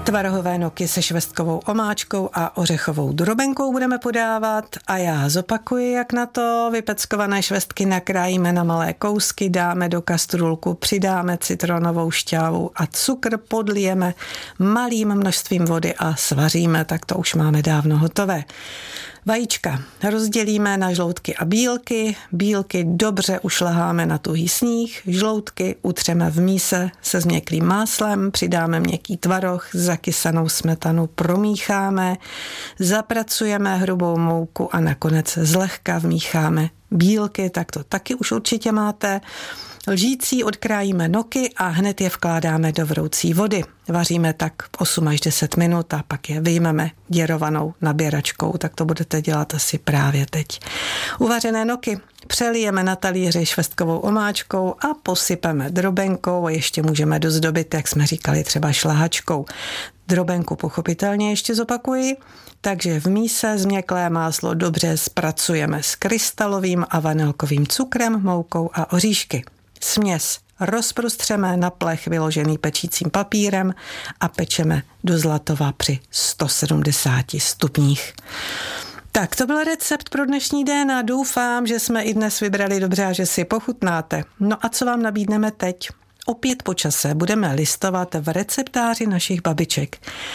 Tvarohové noky se švestkovou omáčkou a ořechovou drobenkou budeme podávat a já zopakuji, jak na to. Vypeckované švestky nakrájíme na malé kousky, dáme do kastrůlku, přidáme citronovou šťávu a cukr, podlijeme malým množstvím vody a svaříme, tak to už máme dávno hotové. Vajíčka rozdělíme na žloutky a bílky. Bílky dobře ušleháme na tuhý sníh, žloutky utřeme v míse se změklým máslem, přidáme měkký tvaroh, zakysanou smetanu promícháme, zapracujeme hrubou mouku a nakonec zlehka vmícháme bílky, tak to taky už určitě máte. Lžící odkrájíme noky a hned je vkládáme do vroucí vody. Vaříme tak 8 až 10 minut a pak je vyjmeme děrovanou naběračkou, tak to budete dělat asi právě teď. Uvařené noky přelijeme na talíři švestkovou omáčkou a posypeme drobenkou a ještě můžeme dozdobit, jak jsme říkali, třeba šlahačkou. Drobenku pochopitelně ještě zopakuji, takže v míse změklé máslo dobře zpracujeme s krystalovým a vanilkovým cukrem, moukou a oříšky. Směs rozprostřeme na plech vyložený pečícím papírem a pečeme do zlatova při 170 stupních. Tak to byl recept pro dnešní den a doufám, že jsme i dnes vybrali dobře a že si pochutnáte. No a co vám nabídneme teď? Opět po čase budeme listovat v receptáři našich babiček.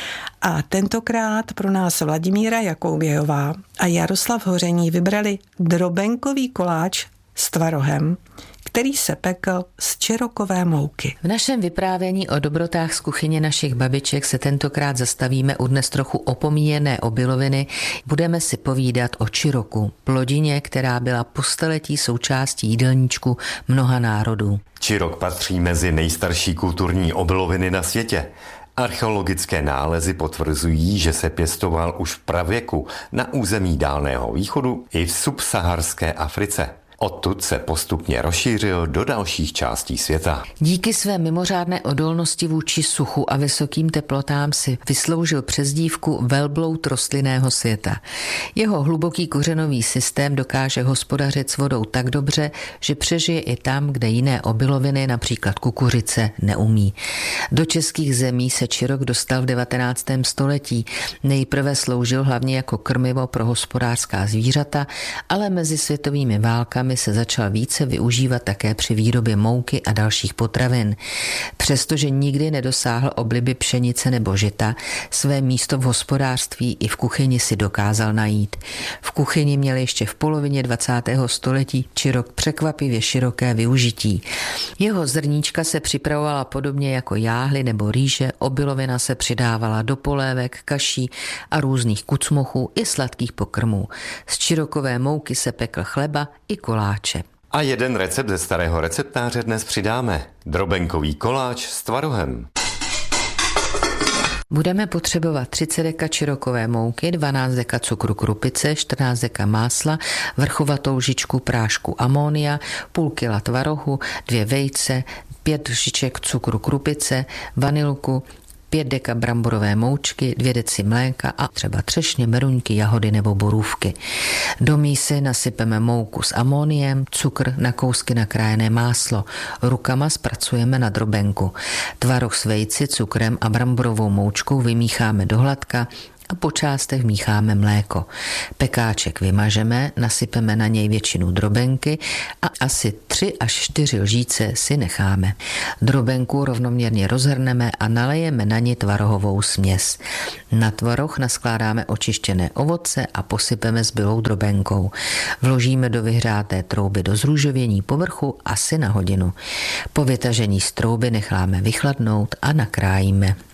A tentokrát pro nás Vladimíra Jakoubějová a Jaroslav Hoření vybrali drobenkový koláč s tvarohem, který se pekl z čirokové mouky. V našem vyprávění o dobrotách z kuchyně našich babiček se tentokrát zastavíme u dnes trochu opomíjené obiloviny. Budeme si povídat o čiroku, plodině, která byla po staletí součástí jídelníčku mnoha národů. Čirok patří mezi nejstarší kulturní obiloviny na světě. Archeologické nálezy potvrzují, že se pěstoval už v pravěku na území Dálného východu i v subsaharské Africe. Odtud se postupně rozšířil do dalších částí světa. Díky své mimořádné odolnosti vůči suchu a vysokým teplotám si vysloužil přezdívku velbloud rostlinného světa. Jeho hluboký kořenový systém dokáže hospodařit s vodou tak dobře, že přežije i tam, kde jiné obiloviny, například kukuřice, neumí. Do českých zemí se čirok dostal v 19. století. Nejprve sloužil hlavně jako krmivo pro hospodářská zvířata, ale mezi světovými válkami se začal více využívat také při výrobě mouky a dalších potravin. Přestože nikdy nedosáhl obliby pšenice nebo žita, své místo v hospodářství i v kuchyni si dokázal najít. V kuchyni měl ještě v polovině 20. století čirok překvapivě široké využití. Jeho zrníčka se připravovala podobně jako jáhly nebo rýže, obilovina se přidávala do polévek, kaší a různých kucmochů i sladkých pokrmů. Z čirokové mouky se pekl chleba i koláče. A jeden recept ze starého receptáře dnes přidáme. Drobenkový koláč s tvarohem. Budeme potřebovat 30 deka čirokové mouky, 12 deka cukru krupice, 14 deka másla, vrchovatou lžičku prášku amonia, půl kila tvarohu, 2 vejce, 5 lžiček cukru krupice, vanilku, 5 deka bramborové moučky, 2 deci mléka a třeba třešně, meruňky, jahody nebo borůvky. Do mísy nasypeme mouku s amoniem, cukr, na kousky nakrájené máslo. Rukama zpracujeme na drobenku. Tvaroh s vejci, cukrem a bramborovou moučkou vymícháme do hladka a po částech mícháme mléko. Pekáček vymažeme, nasypeme na něj většinu drobenky a asi 3 až 4 lžíce si necháme. Drobenku rovnoměrně rozhrneme a nalejeme na ní tvarohovou směs. Na tvaroh naskládáme očištěné ovoce a posypeme zbylou drobenkou. Vložíme do vyhřáté trouby do zrůžovění povrchu asi na hodinu. Po vytažení z trouby necháme vychladnout a nakrájíme.